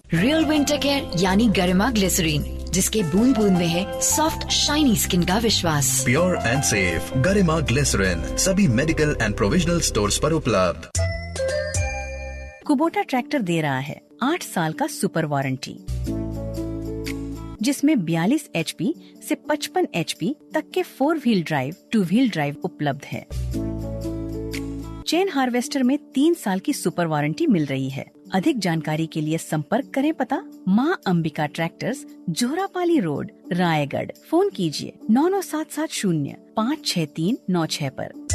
Real winter care यानी गरिमा glycerine, जिसके बूंद बूंद में है सॉफ्ट शाइनी स्किन का विश्वास। Pure and safe Garima glycerine सभी मेडिकल एंड प्रोविजनल स्टोर्स पर उपलब्ध। कुबोटा ट्रैक्टर दे रहा है 8 साल का सुपर वारंटी, जिसमें 42 HP से 55 HP तक के 4 व्हील ड्राइव, 2 व्हील ड्राइव उपलब्ध है। चेन हार्वेस्टर में 3 साल की सुपर वारंटी मिल रही है। अधिक जानकारी के लिए संपर्क करें पता माँ Ambika tractors, Jorapali road, Raigarh. Phone कीजिए 9977056396 पर।